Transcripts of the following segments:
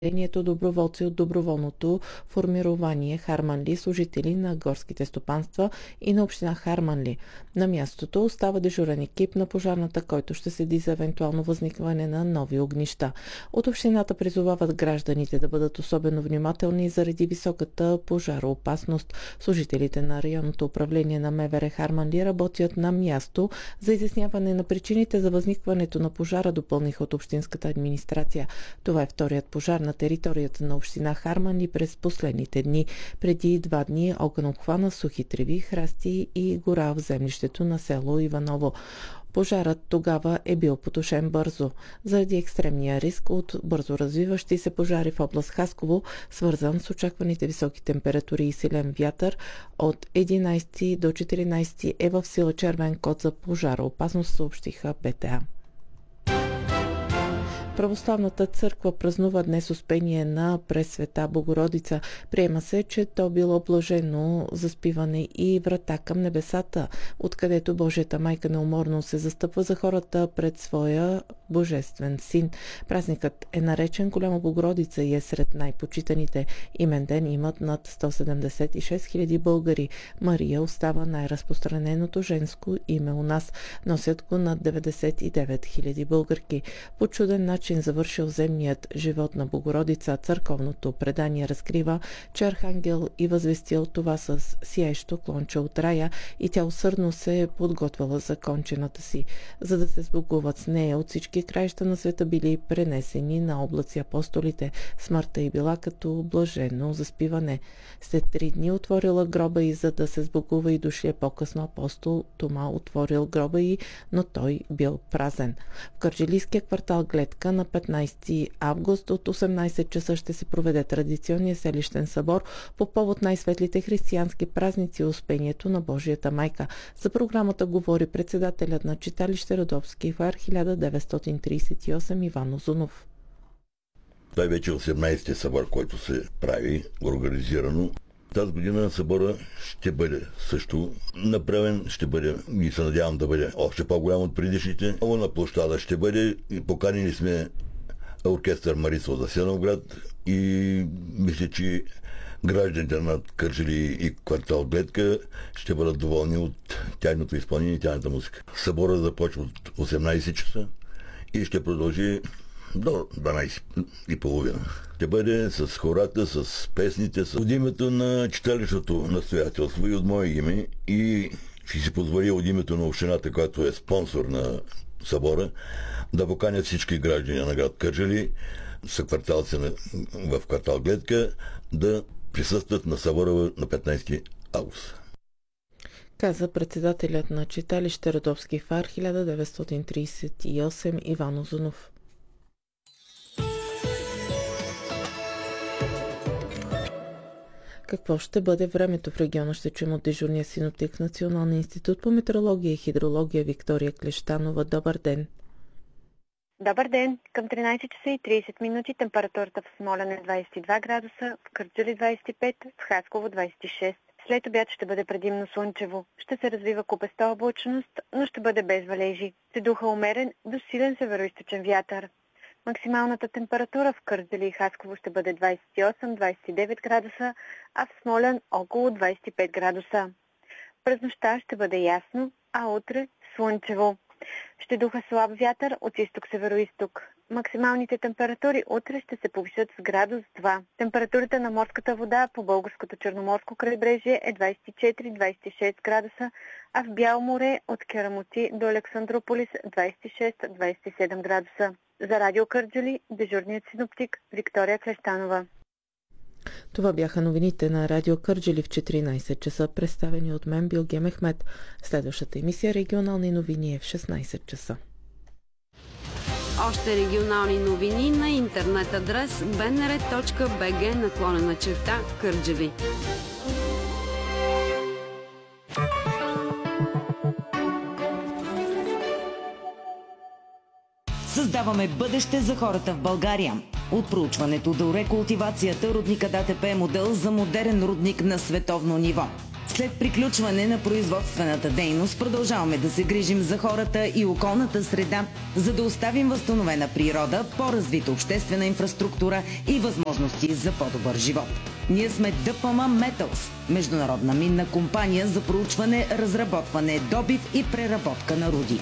доброволци от доброволното формирование Харманли, служители на горските стопанства и на община Харманли. На мястото остава дежурен екип на пожарната, който ще следи за евентуално възникване на нови огнища. От общината призовават гражданите да бъдат особено внимателни заради високата пожароопасност. Служителите на районното управление на МВР Харманли работят на място за изясняване на причините за възникването на пожара, допълниха от общинската администрация. Това е вторият пожар на територията на община Харманли през последните дни. Преди 2 дни огън обхвана сухи треви, храсти и гора в землището на село Иваново. Пожарът тогава е бил потушен бързо. Заради екстремния риск от бързо развиващи се пожари в област Хасково, свързан с очакваните високи температури и силен вятър, от 11 до 14 е в сила червен код за пожароопасност, съобщиха БТА. Православната църква празнува днес Успение на Пресвета Богородица. Приема се, че то било блажено заспиване и врата към небесата, откъдето Божията майка неуморно се застъпва за хората пред своя божествен син. Празникът е наречен Голяма Богородица и е сред най-почитаните. Имен ден имат над 176 000 българи. Мария остава най-разпространеното женско име у нас. Носят го над 99 000 българки. По чуден начин завършил земният живот на Богородица, църковното предание разкрива, че архангел и възвестил това с сияещо клонче от рая и тя усърдно се е подготвила за кончината си. За да се сбогуват с нея, от всички краища на света били пренесени на облаци апостолите. Смъртта й била като блажено заспиване. След 3 дни отворила гроба и за да се сбогува и дошлия по-късно апостол Тома отворил гроба й, но той бил празен. В кърджилийския квартал Гледка на 15 август от 18 часа ще се проведе традиционния селищен събор по повод най-светлите християнски празници и Успението на Божията майка. За програмата говори председателят на читалище Родопски фар 1938 Иван Озунов. Това е вече 18-ти събор, който се прави организирано. Тази година събора ще бъде също направен, ще бъде, и се надявам да бъде още по-голям от предишните. Много на площада ще бъде, поканени сме оркестър Марица от Асеновград и мисля, че гражданите на Кърджали и квартал Гледка ще бъдат доволни от тяхното изпълнение и тяхната музика. Събора започва от 18 часа и ще продължи до 12:30. Ще бъде с хората, с песните, от името на читалището настоятелство и от мое име, и ще си позволя от името на общината, която е спонсор на събора, да поканят всички граждани на град Кърджали, съкварталци в квартал Гледка, да присъстват на събора на 15 август. Каза председателят на читалище Родопски фар 1938 Иван Озунов. Какво ще бъде времето в региона, ще чуем от дежурния синоптик в Националния институт по метеорология и хидрология Виктория Клещанова. Добър ден! Добър ден! Към 13 часа и 30 минути температурата в Смолян е 22 градуса, в Кърджали 25, в Хасково 26. След обяд ще бъде предимно слънчево. Ще се развива купеста облачност, но ще бъде без валежи. Ще духа умерен до силен североизточен вятър. Максималната температура в Кърджали и Хасково ще бъде 28-29 градуса, а в Смолян около 25 градуса. През нощта ще бъде ясно, а утре слънчево. Ще духа слаб вятър от изток-североизток. Максималните температури утре ще се повишат с градус 2. Температурата на морската вода по българското черноморско крайбрежие е 24-26 градуса, а в Бяло море от Керамоти до Александрополис 26-27 градуса. За Радио Кърджали, дежурният синоптик Виктория Клещанова. Това бяха новините на Радио Кърджали в 14 часа, представени от мен Билге Мехмет. Следващата емисия регионални новини е в 16 часа. Още регионални новини на интернет адрес bnr.bg/Кърджали. Създаваме бъдеще за хората в България. От проучването до рекултивацията рудникът АТП е модел за модерен рудник на световно ниво. След приключване на производствената дейност продължаваме да се грижим за хората и околната среда, за да оставим възстановена природа, по-развита обществена инфраструктура и възможности за по-добър живот. Ние сме Дъпома Металс, международна минна компания за проучване, разработване, добив и преработка на руди.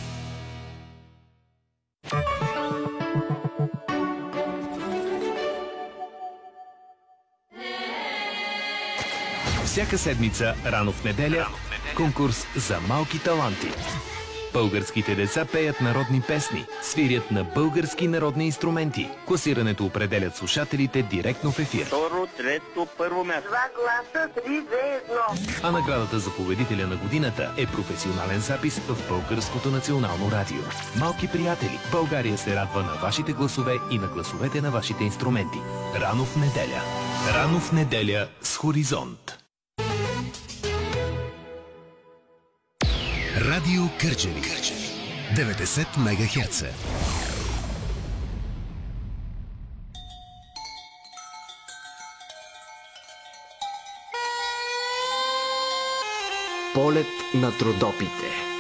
Всяка седмица, рано в неделя, конкурс за малки таланти. Българските деца пеят народни песни, свирят на български народни инструменти. Класирането определят слушателите директно в ефир. Второ, трето, първо място. 2 гласа, 3-2-1. А наградата за победителя на годината е професионален запис в Българското национално радио. Малки приятели, България се радва на вашите гласове и на гласовете на вашите инструменти. Рано в неделя. Рано в неделя с Хоризонт. Радио Кърджали 90 МГц. Полет на трудопите.